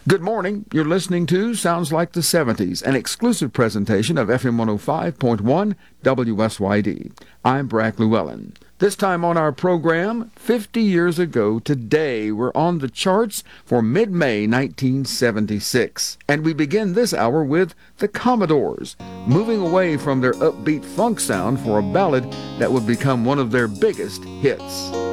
Good morning. You're listening to Sounds Like the 70s, an exclusive presentation of FM 105.1 WSYD. I'm Brack Llewellyn. This time on our program, 50 years ago today, we're on the charts for mid-May 1976. And we begin this hour with the Commodores, moving away from their upbeat funk sound for a ballad that would become one of their biggest hits.